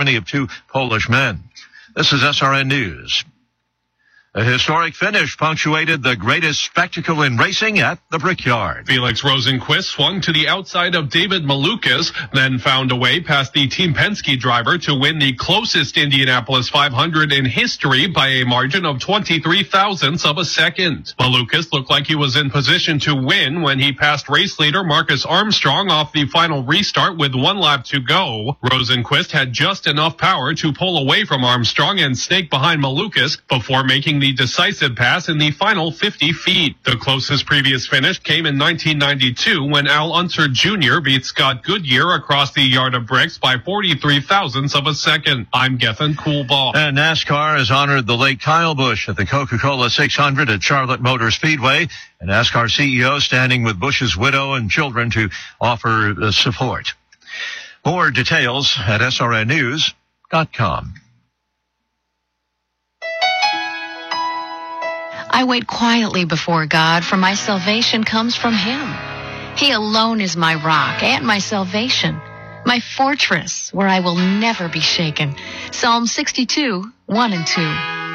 extremity of two Polish men. This is SRN News. A historic finish punctuated the greatest spectacle in racing at the Brickyard. Felix Rosenqvist swung to the outside of David Malukas, then found a way past the Team Penske driver to win the closest Indianapolis 500 in history by a margin of 23 thousandths of a second. Malukas looked like he was in position to win when he passed race leader Marcus Armstrong off the final restart with 1 lap to go. Rosenqvist had just enough power to pull away from Armstrong and snake behind Malukas before making the decisive pass in the final 50 feet. The closest previous finish came in 1992 when Al Unser Jr. beat Scott Goodyear across the yard of bricks by 43 thousandths of a second. I'm Gethin Coolbaugh. And NASCAR has honored the late Kyle Busch at the Coca-Cola 600 at Charlotte Motor Speedway. And NASCAR CEO standing with Busch's widow and children to offer support. More details at srnnews.com. I wait quietly before God, for my salvation comes from him. He alone is my rock and my salvation, my fortress where I will never be shaken. Psalm 62, 1 and 2.